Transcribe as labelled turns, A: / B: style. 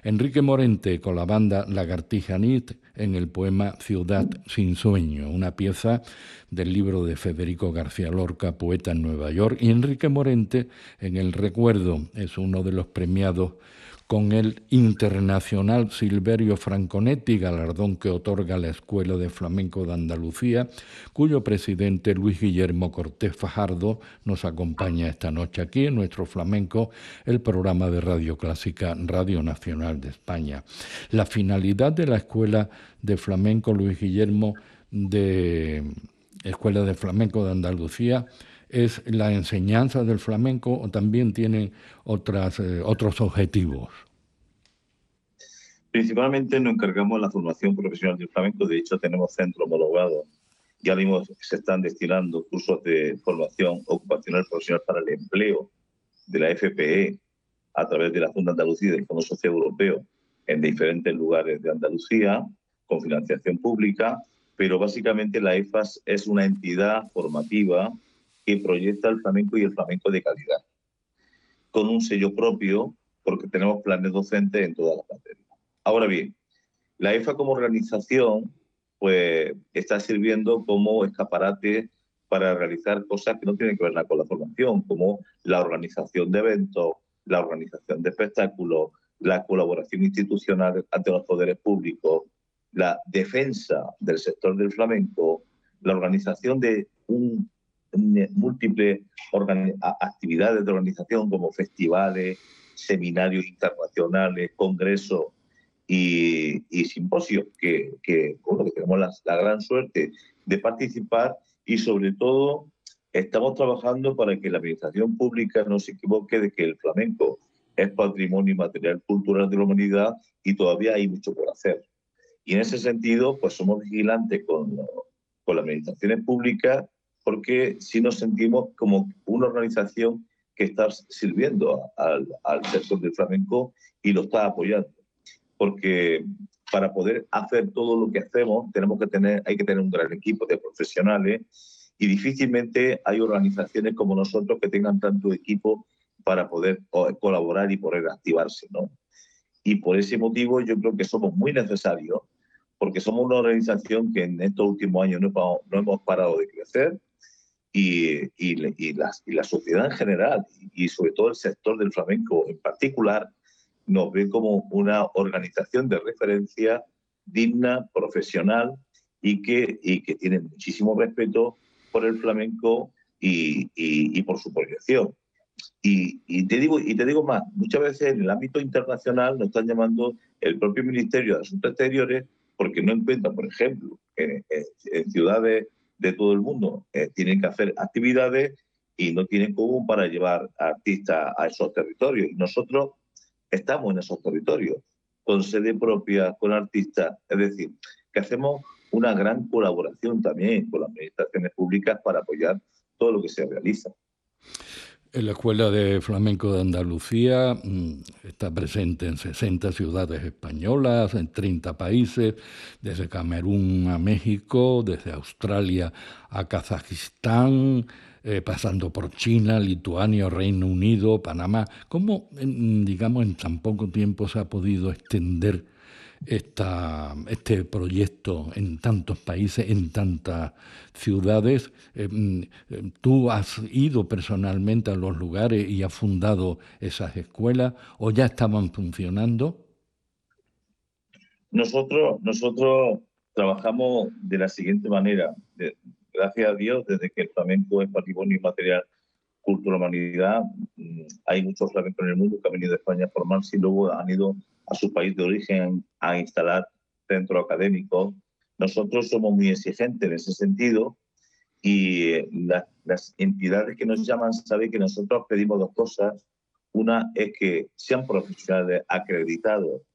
A: Enrique Morente con la banda Lagartija Nit en el poema Ciudad sin sueño, una pieza del libro de Federico García Lorca, Poeta en Nueva York, y Enrique Morente en El Recuerdo, es uno de los premiados con el Internacional Silverio Franconetti, galardón que otorga la Escuela de Flamenco de Andalucía, cuyo presidente Luis Guillermo Cortés Fajardo nos acompaña esta noche aquí en nuestro flamenco, el programa de Radio Clásica Radio Nacional de España. La finalidad de la Escuela de Flamenco Luis Guillermo de Escuela de Flamenco de Andalucía es la enseñanza del flamenco o también tiene otros objetivos.
B: Principalmente nos encargamos de la formación profesional del flamenco. De hecho, tenemos centros homologados. Ya mismo se están destinando cursos de formación ocupacional profesional para el empleo de la FPE a través de la Junta de Andalucía y del Fondo Social Europeo en diferentes lugares de Andalucía con financiación pública, pero básicamente la EFAS es una entidad formativa que proyecta el flamenco y el flamenco de calidad, con un sello propio, porque tenemos planes docentes en todas las materias. Ahora bien, la EFA como organización pues está sirviendo como escaparate para realizar cosas que no tienen que ver nada con la formación, como la organización de eventos, la organización de espectáculos, la colaboración institucional ante los poderes públicos, la defensa del sector del flamenco, la organización de múltiples actividades de organización como festivales, seminarios internacionales, congresos y simposios que tenemos la gran suerte de participar y sobre todo estamos trabajando para que la administración pública no se equivoque de que el flamenco es patrimonio inmaterial cultural de la humanidad y todavía hay mucho por hacer. Y en ese sentido, pues somos vigilantes con las administraciones públicas porque sí nos sentimos como una organización que está sirviendo al sector del flamenco y lo está apoyando. Porque para poder hacer todo lo que hacemos hay que tener un gran equipo de profesionales y difícilmente hay organizaciones como nosotros que tengan tanto equipo para poder colaborar y poder activarse, ¿no? Y por ese motivo yo creo que somos muy necesarios porque somos una organización que en estos últimos años no hemos parado de crecer y la sociedad en general y sobre todo el sector del flamenco en particular nos ve como una organización de referencia digna, profesional y que tiene muchísimo respeto por el flamenco y por su proyección. Y te digo más, muchas veces en el ámbito internacional nos están llamando el propio Ministerio de Asuntos Exteriores porque no encuentran, por ejemplo, en ciudades de todo el mundo tienen que hacer actividades y no tienen común para llevar artistas a esos territorios. Y nosotros estamos en esos territorios, con sede propia, con artistas, es decir, que hacemos una gran colaboración también con las administraciones públicas para apoyar todo lo que se realiza.
A: En la Escuela de Flamenco de Andalucía está presente en 60 ciudades españolas, en 30 países, desde Camerún a México, desde Australia a Kazajistán, pasando por China, Lituania, Reino Unido, Panamá. ¿Cómo, digamos, en tan poco tiempo se ha podido extender este proyecto en tantos países, en tantas ciudades? ¿Tú has ido personalmente a los lugares y has fundado esas escuelas o ya estaban funcionando?
B: Nosotros trabajamos de la siguiente manera. Gracias a Dios, desde que el flamenco es patrimonio inmaterial cultura humanidad, hay muchos flamencos en el mundo que han venido de España a formarse y luego han ido a su país de origen a instalar centros académicos. Nosotros somos muy exigentes en ese sentido y las entidades que nos llaman saben que nosotros pedimos dos cosas. Una es que sean profesionales acreditados